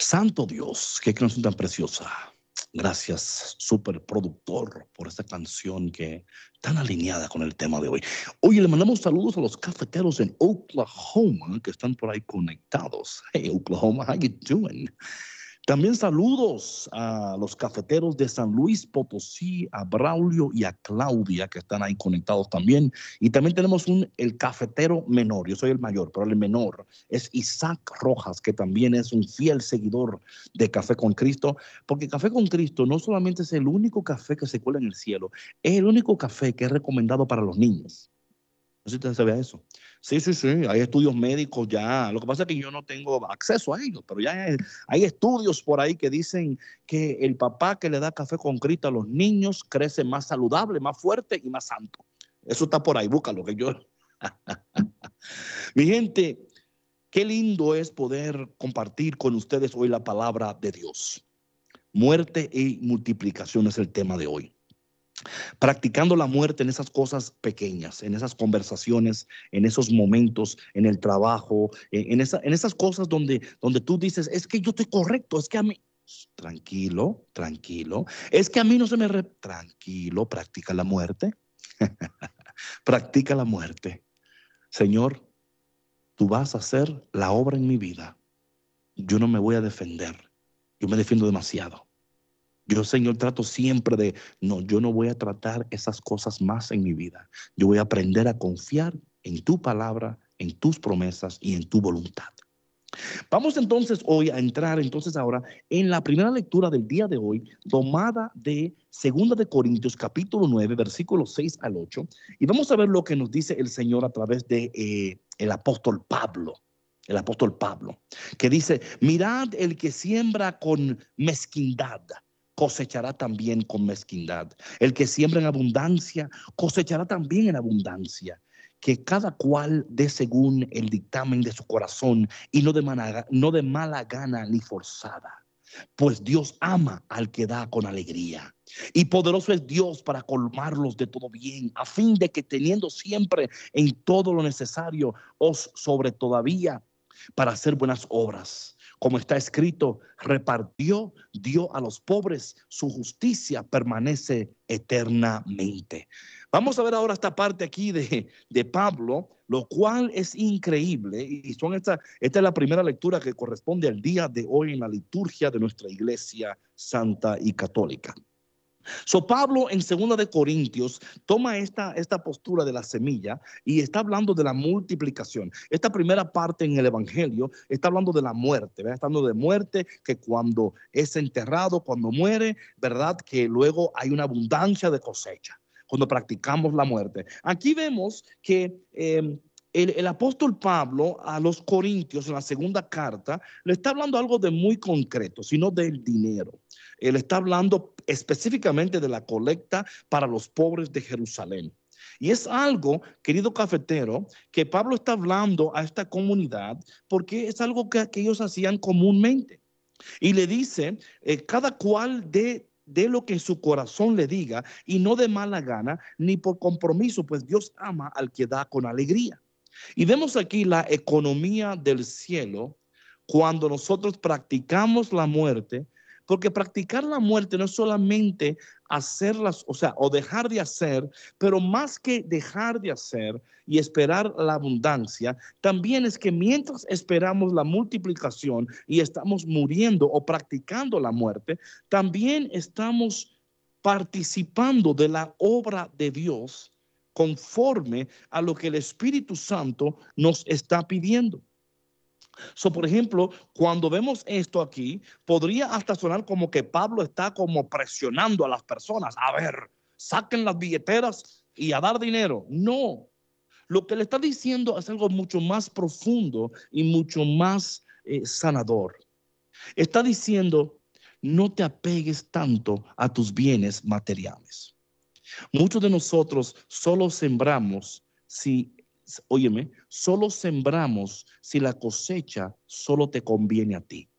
Santo Dios, qué canción tan preciosa. Gracias, superproductor, por esta canción que tan alineada con el tema de hoy. Oye, le mandamos saludos a los cafeteros en Oklahoma que están por ahí conectados. Hey, Oklahoma, how you doing? También saludos a los cafeteros de San Luis Potosí, a Braulio y a Claudia, que están ahí conectados también. Y también tenemos el cafetero menor, yo soy el mayor, pero el menor es Isaac Rojas, que también es un fiel seguidor de Café con Cristo, porque Café con Cristo no solamente es el único café que se cuela en el cielo, es el único café que es recomendado para los niños. No sé si usted sabía eso. Sí, sí, sí, hay estudios médicos ya. Lo que pasa es que yo no tengo acceso a ellos, pero ya hay estudios por ahí que dicen que el papá que le da café con Cristo a los niños crece más saludable, más fuerte y más santo. Eso está por ahí, búscalo, que yo... Mi gente, qué lindo es poder compartir con ustedes hoy la palabra de Dios. Muerte y multiplicación es el tema de hoy. Practicando la muerte en esas cosas pequeñas, en esas conversaciones, en esos momentos, en el trabajo, en esas cosas donde tú dices, es que yo estoy correcto, es que a mí, tranquilo, tranquilo, es que a mí no se me... Tranquilo, practica la muerte, practica la muerte. Señor, tú vas a hacer la obra en mi vida. Yo no me voy a defender, yo me defiendo demasiado. Yo, Señor, trato siempre de, no, yo no voy a tratar esas cosas más en mi vida. Yo voy a aprender a confiar en tu palabra, en tus promesas y en tu voluntad. Vamos entonces hoy a entrar entonces ahora en la primera lectura del día de hoy, tomada de 2 Corintios capítulo 9, versículos 6 al 8. Y vamos a ver lo que nos dice el Señor a través de el apóstol Pablo. El apóstol Pablo, que dice, mirad, el que siembra con mezquindad cosechará también con mezquindad. El que siembra en abundancia, cosechará también en abundancia. Que cada cual dé según el dictamen de su corazón y no de mala gana ni forzada. Pues Dios ama al que da con alegría. Y poderoso es Dios para colmarlos de todo bien, a fin de que teniendo siempre en todo lo necesario, os sobre todavía para hacer buenas obras. Como está escrito, repartió, dio a los pobres, su justicia permanece eternamente. Vamos a ver ahora esta parte aquí de Pablo, lo cual es increíble. Y esta es la primera lectura que corresponde al día de hoy en la liturgia de nuestra iglesia santa y católica. Pablo en 2 Corintios toma esta postura de la semilla y está hablando de la multiplicación. Esta primera parte en el Evangelio está hablando de la muerte, ¿verdad? Está hablando de muerte, que cuando es enterrado, cuando muere, ¿verdad? Que luego hay una abundancia de cosecha, cuando practicamos la muerte. Aquí vemos que el apóstol Pablo a los Corintios en la segunda carta le está hablando algo de muy concreto, sino del dinero. Él está hablando específicamente de la colecta para los pobres de Jerusalén. Y es algo, querido cafetero, que Pablo está hablando a esta comunidad porque es algo que ellos hacían comúnmente. Y le dice, cada cual de lo que su corazón le diga y no de mala gana ni por compromiso, pues Dios ama al que da con alegría. Y vemos aquí la economía del cielo cuando nosotros practicamos la muerte, porque practicar la muerte no es solamente hacerlas, o sea, o dejar de hacer, pero más que dejar de hacer y esperar la abundancia, también es que mientras esperamos la multiplicación y estamos muriendo o practicando la muerte, también estamos participando de la obra de Dios conforme a lo que el Espíritu Santo nos está pidiendo. Por ejemplo, cuando vemos esto aquí, podría hasta sonar como que Pablo está como presionando a las personas. A ver, saquen las billeteras y a dar dinero. No, lo que le está diciendo es algo mucho más profundo y mucho más sanador. Está diciendo, no te apegues tanto a tus bienes materiales. Muchos de nosotros solo sembramos si, óyeme, solo sembramos si la cosecha solo te conviene a ti.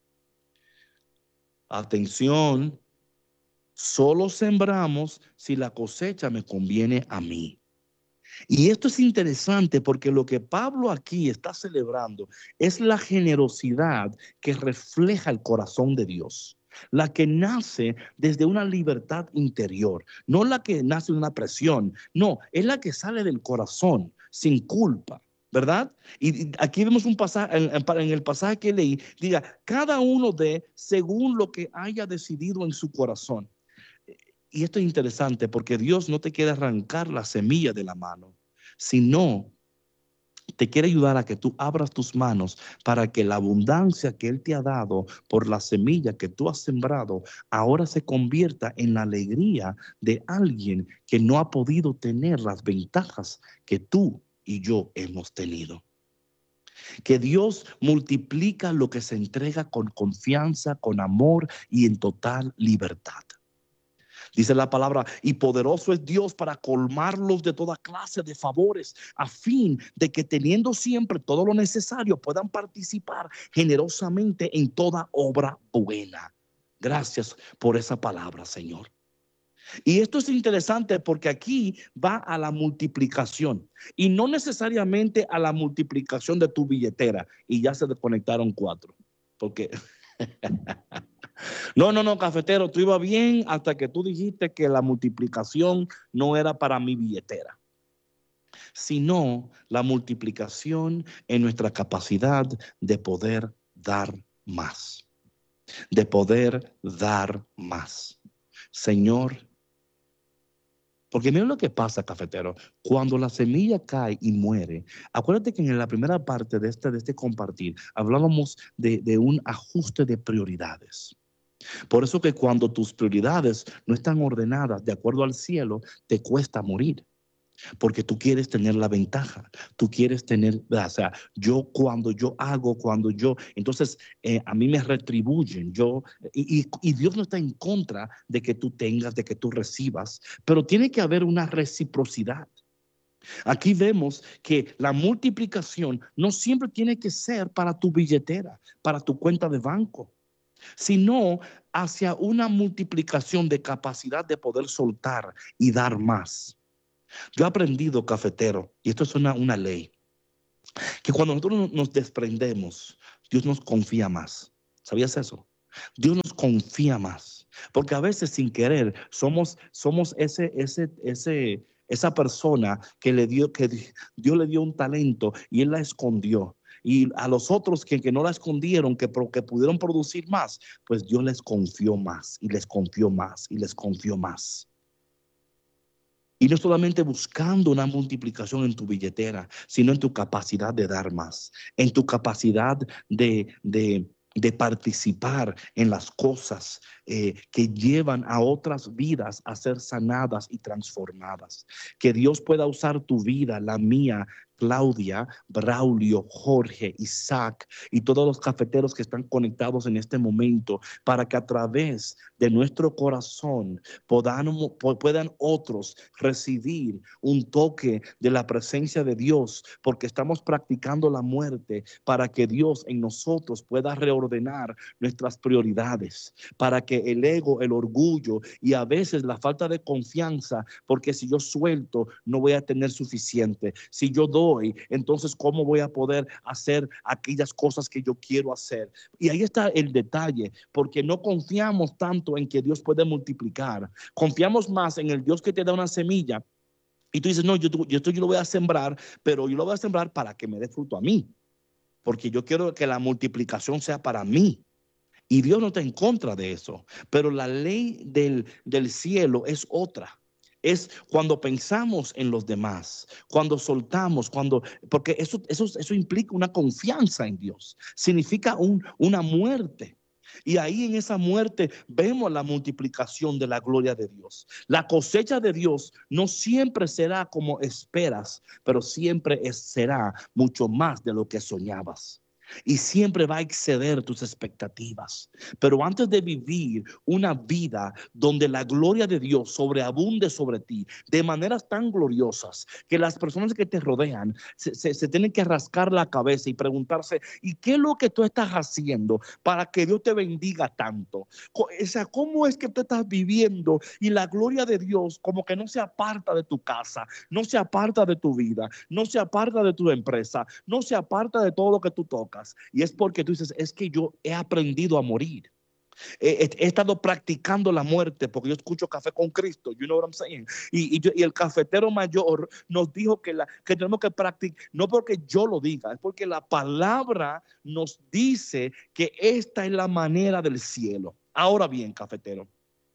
Atención, solo sembramos si la cosecha me conviene a mí. Y esto es interesante porque lo que Pablo aquí está celebrando es la generosidad que refleja el corazón de Dios, la que nace desde una libertad interior, no la que nace de una presión, no, es la que sale del corazón, sin culpa. ¿Verdad? Y aquí vemos un pasaje, en el pasaje que leí, diga, cada uno de según lo que haya decidido en su corazón. Y esto es interesante porque Dios no te quiere arrancar la semilla de la mano, sino te quiere ayudar a que tú abras tus manos para que la abundancia que Él te ha dado por la semilla que tú has sembrado ahora se convierta en la alegría de alguien que no ha podido tener las ventajas que tú y yo hemos tenido. Que Dios multiplica lo que se entrega con confianza, con amor y en total libertad. Dice la palabra, y poderoso es Dios para colmarlos de toda clase de favores, a fin de que teniendo siempre todo lo necesario puedan participar generosamente en toda obra buena. Gracias por esa palabra, Señor. Y esto es interesante porque aquí va a la multiplicación y no necesariamente a la multiplicación de tu billetera. Y ya se desconectaron 4, porque no, cafetero, tú ibas bien hasta que tú dijiste que la multiplicación no era para mi billetera, sino la multiplicación en nuestra capacidad de poder dar más, de poder dar más. Señor, porque mira lo que pasa, cafetero, cuando la semilla cae y muere. Acuérdate que en la primera parte de este compartir hablábamos de un ajuste de prioridades. Por eso que cuando tus prioridades no están ordenadas de acuerdo al cielo, te cuesta morir. Porque tú quieres tener la ventaja, tú quieres tener, o sea, entonces a mí me retribuyen, y Dios no está en contra de que tú tengas, de que tú recibas, pero tiene que haber una reciprocidad. Aquí vemos que la multiplicación no siempre tiene que ser para tu billetera, para tu cuenta de banco, sino hacia una multiplicación de capacidad de poder soltar y dar más. Yo he aprendido, cafetero, y esto es una ley, que cuando nosotros nos desprendemos, Dios nos confía más. ¿Sabías eso? Dios nos confía más, porque a veces sin querer somos esa persona que Dios le dio un talento y Él la escondió. Y a los otros que no la escondieron, que pudieron producir más, pues Dios les confió más y les confió más y les confió más. Y no solamente buscando una multiplicación en tu billetera, sino en tu capacidad de dar más, en tu capacidad de participar en las cosas que llevan a otras vidas a ser sanadas y transformadas. Que Dios pueda usar tu vida, la mía, Claudia, Braulio, Jorge, Isaac y todos los cafeteros que están conectados en este momento, para que a través de nuestro corazón puedan otros recibir un toque de la presencia de Dios, porque estamos practicando la muerte para que Dios en nosotros pueda reordenar nuestras prioridades, para que el ego, el orgullo y a veces la falta de confianza, porque si yo suelto no voy a tener suficiente, si yo doy, entonces ¿cómo voy a poder hacer aquellas cosas que yo quiero hacer? Y ahí está el detalle, porque no confiamos tanto en que Dios puede multiplicar, confiamos más en el Dios que te da una semilla y tú dices, no, yo lo voy a sembrar, pero yo lo voy a sembrar para que me dé fruto a mí, porque yo quiero que la multiplicación sea para mí. Y Dios no está en contra de eso, pero la ley del cielo es otra. Es cuando pensamos en los demás, cuando soltamos, porque eso implica una confianza en Dios, significa una muerte. Y ahí en esa muerte vemos la multiplicación de la gloria de Dios. La cosecha de Dios no siempre será como esperas, pero siempre será mucho más de lo que soñabas. y siempre va a exceder tus expectativas. Pero antes de vivir una vida donde la gloria de Dios sobreabunde sobre ti de maneras tan gloriosas que las personas que te rodean se tienen que rascar la cabeza y preguntarse, ¿y qué es lo que tú estás haciendo para que Dios te bendiga tanto? O sea, ¿cómo es que tú estás viviendo y la gloria de Dios como que no se aparta de tu casa, no se aparta de tu vida, no se aparta de tu empresa, no se aparta de todo lo que tú tocas? Y es porque tú dices, es que yo he aprendido a morir. He estado practicando la muerte porque yo escucho Café con Cristo, you know what I'm saying? Y el cafetero mayor nos dijo que tenemos que practicar, no porque yo lo diga, es porque la palabra nos dice que esta es la manera del cielo. Ahora bien, cafetero,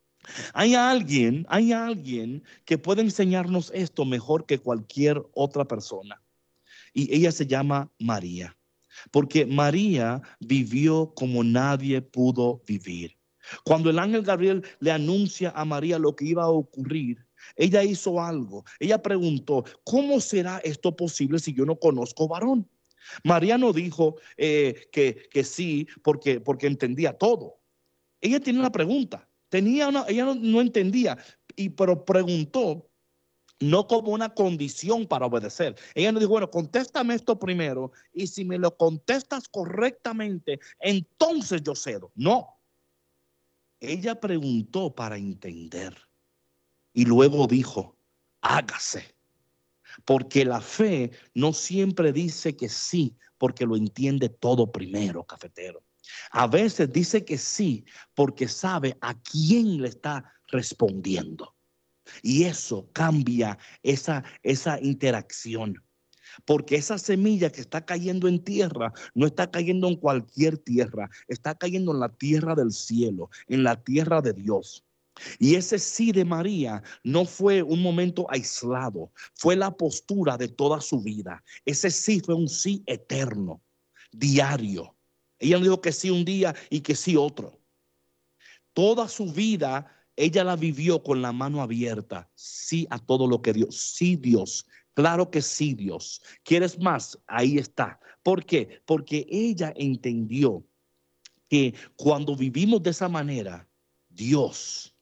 hay alguien que puede enseñarnos esto mejor que cualquier otra persona. Y ella se llama María, porque María vivió como nadie pudo vivir. Cuando el ángel Gabriel le anuncia a María lo que iba a ocurrir, ella hizo algo. Ella preguntó, ¿cómo será esto posible si yo no conozco varón? María no dijo que sí porque entendía todo. Ella tenía una pregunta, ella no entendía, pero preguntó no como una condición para obedecer. Ella no dijo, bueno, contéstame esto primero y si me lo contestas correctamente, entonces yo cedo. No, ella preguntó para entender y luego dijo, hágase, porque la fe no siempre dice que sí, porque lo entiende todo primero, cafetero. A veces dice que sí, porque sabe a quién le está respondiendo. Y eso cambia esa interacción. Porque esa semilla que está cayendo en tierra no está cayendo en cualquier tierra, está cayendo en la tierra del cielo, en la tierra de Dios. Y ese sí de María no fue un momento aislado, fue la postura de toda su vida. Ese sí fue un sí eterno, diario. Ella no dijo que sí un día y que sí otro. Toda su vida ella la vivió con la mano abierta, sí a todo lo que Dios, sí Dios, claro que sí Dios. ¿Quieres más? Ahí está. ¿Por qué? Porque ella entendió que cuando vivimos de esa manera, Dios,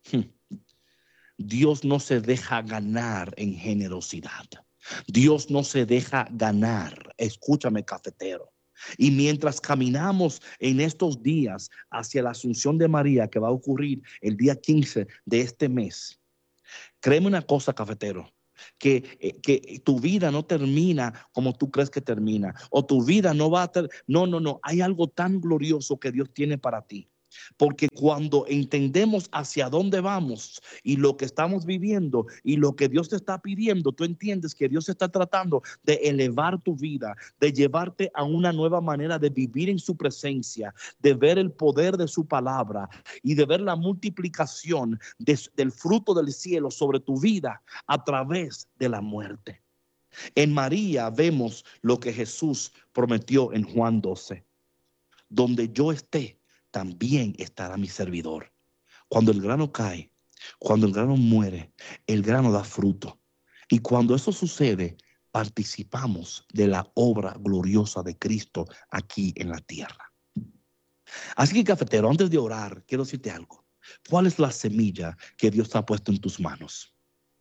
Dios no se deja ganar en generosidad. Dios no se deja ganar. Escúchame, cafetero. Y mientras caminamos en estos días hacia la Asunción de María, que va a ocurrir el día 15 de este mes, créeme una cosa, cafetero, que tu vida no termina como tú crees que termina, o tu vida no va a ter no, no, no, hay algo tan glorioso que Dios tiene para ti. Porque cuando entendemos hacia dónde vamos y lo que estamos viviendo y lo que Dios te está pidiendo, tú entiendes que Dios está tratando de elevar tu vida, de llevarte a una nueva manera de vivir en su presencia, de ver el poder de su palabra y de ver la multiplicación del fruto del cielo sobre tu vida a través de la muerte. En María vemos lo que Jesús prometió en Juan 12. Donde yo esté, también estará mi servidor. Cuando el grano cae, cuando el grano muere, el grano da fruto. Y cuando eso sucede, participamos de la obra gloriosa de Cristo aquí en la tierra. Así que, cafetero, antes de orar, quiero decirte algo. ¿Cuál es la semilla que Dios ha puesto en tus manos?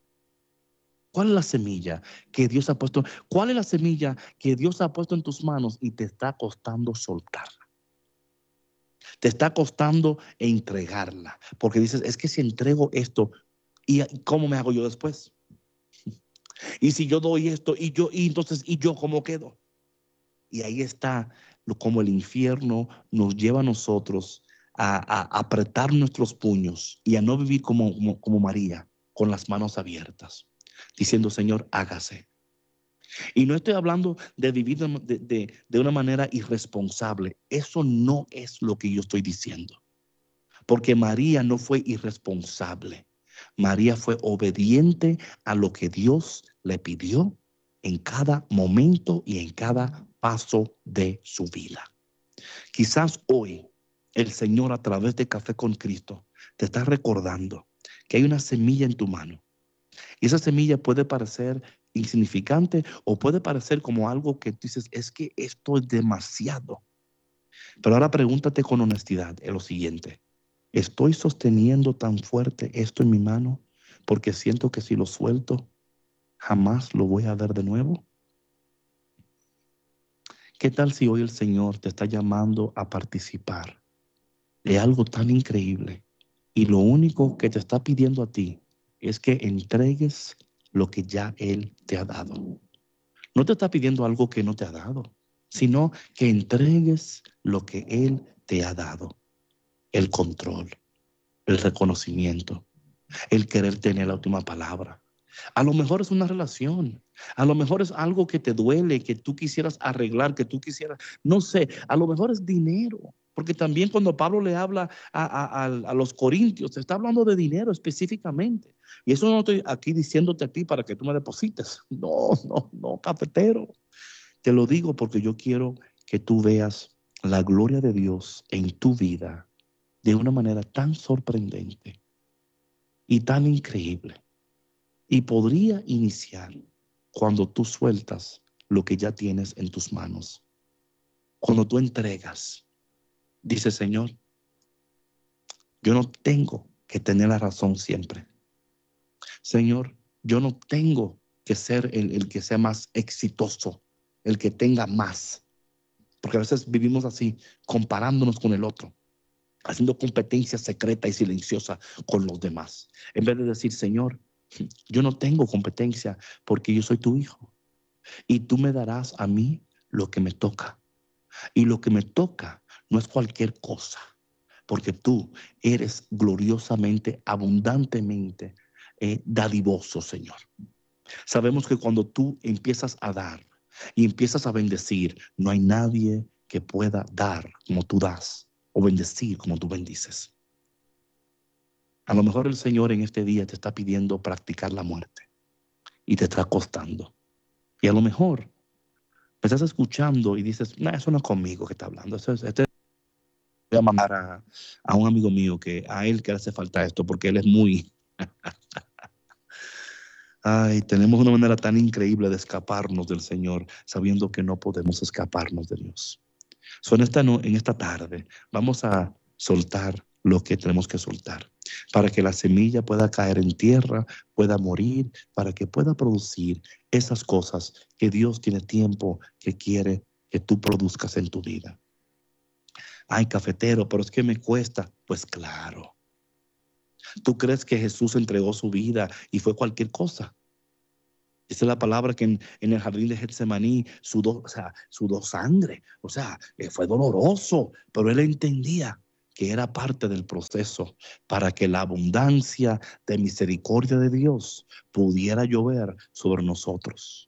¿Cuál es la semilla que Dios ha puesto? ¿Cuál es la semilla que Dios ha puesto en tus manos y te está costando soltarla? Te está costando entregarla, porque dices, es que si entrego esto, ¿y cómo me hago yo después? Y si yo doy esto, y yo cómo quedo. Y ahí está como el infierno nos lleva a nosotros a apretar nuestros puños y a no vivir como María, con las manos abiertas, diciendo, Señor, hágase. Y no estoy hablando de vivir de una manera irresponsable. Eso no es lo que yo estoy diciendo. Porque María no fue irresponsable. María fue obediente a lo que Dios le pidió en cada momento y en cada paso de su vida. Quizás hoy el Señor, a través de Café con Cristo, te está recordando que hay una semilla en tu mano. Y esa semilla puede parecer insignificante o puede parecer como algo que tú dices, es que esto es demasiado. Pero ahora pregúntate con honestidad lo siguiente. ¿Estoy sosteniendo tan fuerte esto en mi mano porque siento que si lo suelto, jamás lo voy a ver de nuevo? ¿Qué tal si hoy el Señor te está llamando a participar de algo tan increíble y lo único que te está pidiendo a ti es que entregues lo que ya Él te ha dado? No te está pidiendo algo que no te ha dado, sino que entregues lo que Él te ha dado. El control, el reconocimiento, el querer tener la última palabra. A lo mejor es una relación, a lo mejor es algo que te duele, que tú quisieras arreglar, que tú quisieras, no sé, a lo mejor es dinero. Porque también cuando Pablo le habla a los corintios, te está hablando de dinero específicamente. Y eso no estoy aquí diciéndote a ti para que tú me deposites. No, no, no, cafetero. Te lo digo porque yo quiero que tú veas la gloria de Dios en tu vida de una manera tan sorprendente y tan increíble. Y podría iniciar cuando tú sueltas lo que ya tienes en tus manos. Cuando tú entregas, dice Señor, yo no tengo que tener la razón siempre. Señor, yo no tengo que ser el que sea más exitoso, el que tenga más. Porque a veces vivimos así, comparándonos con el otro, haciendo competencia secreta y silenciosa con los demás. En vez de decir, Señor, yo no tengo competencia porque yo soy tu hijo. Y tú me darás a mí lo que me toca. Y lo que me toca no es cualquier cosa, porque tú eres gloriosamente, abundantemente dadivoso, Señor. Sabemos que cuando tú empiezas a dar y empiezas a bendecir, no hay nadie que pueda dar como tú das o bendecir como tú bendices. A lo mejor el Señor en este día te está pidiendo practicar la muerte y te está costando. Y a lo mejor me estás escuchando y dices, no, eso no es conmigo que está hablando. Voy a mandar a un amigo mío que a él que le hace falta esto porque él es muy... Ay, tenemos una manera tan increíble de escaparnos del Señor, sabiendo que no podemos escaparnos de Dios. En esta tarde vamos a soltar lo que tenemos que soltar, para que la semilla pueda caer en tierra, pueda morir, para que pueda producir esas cosas que Dios tiene tiempo que quiere que tú produzcas en tu vida. Ay, cafetero, pero es que me cuesta. Pues claro. ¿Tú crees que Jesús entregó su vida y fue cualquier cosa? Esa es la palabra que en el jardín de Getsemaní sudó sangre. Fue doloroso, pero él entendía que era parte del proceso para que la abundancia de misericordia de Dios pudiera llover sobre nosotros.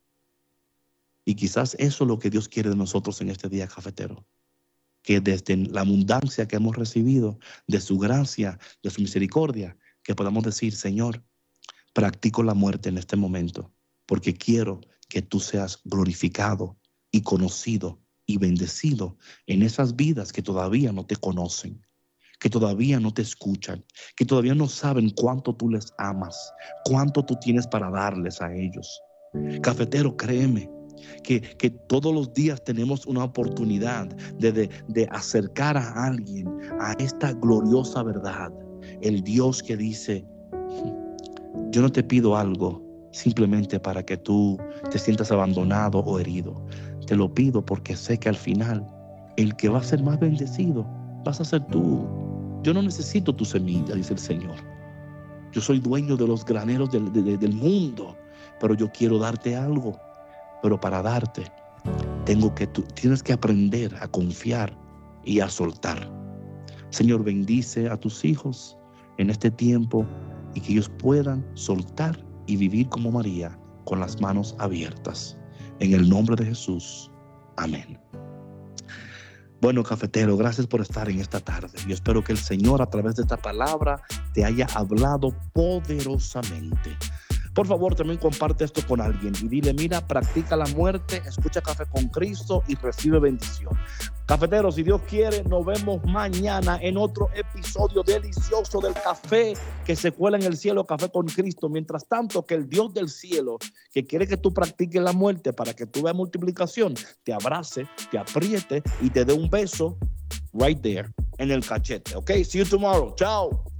Y quizás eso es lo que Dios quiere de nosotros en este día, cafetero. Que desde la abundancia que hemos recibido, de su gracia, de su misericordia, que podamos decir, Señor, practico la muerte en este momento, porque quiero que tú seas glorificado y conocido y bendecido en esas vidas que todavía no te conocen, que todavía no te escuchan, que todavía no saben cuánto tú les amas, cuánto tú tienes para darles a ellos. Cafetero, créeme, que todos los días tenemos una oportunidad de acercar a alguien a esta gloriosa verdad. El Dios que dice, yo no te pido algo simplemente para que tú te sientas abandonado o herido. Te lo pido porque sé que al final el que va a ser más bendecido vas a ser tú. Yo no necesito tu semilla, dice el Señor. Yo soy dueño de los graneros del mundo, pero yo quiero darte algo. Pero para darte, tú tienes que aprender a confiar y a soltar. Señor, bendice a tus hijos en este tiempo y que ellos puedan soltar y vivir como María, con las manos abiertas. En el nombre de Jesús. Amén. Bueno, cafetero, gracias por estar en esta tarde. Yo espero que el Señor a través de esta palabra te haya hablado poderosamente. Por favor, también comparte esto con alguien y dile, mira, practica la muerte, escucha Café con Cristo y recibe bendición. Cafeteros, si Dios quiere, nos vemos mañana en otro episodio delicioso del café que se cuela en el cielo, Café con Cristo. Mientras tanto, que el Dios del cielo, que quiere que tú practiques la muerte para que tú veas multiplicación, te abrace, te apriete y te dé un beso right there en el cachete. Ok, see you tomorrow. Chao.